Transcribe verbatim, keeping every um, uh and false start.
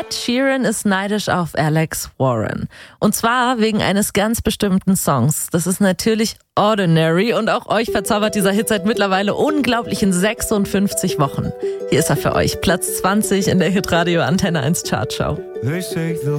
Ed Sheeran ist neidisch auf Alex Warren. Und zwar wegen eines ganz bestimmten Songs. Das ist natürlich Ordinary und auch euch verzaubert dieser Hit seit mittlerweile unglaublichen sechsundfünfzig Wochen. Hier ist er für euch, Platz zwanzig in der Hitradio Antenne eins Chartshow.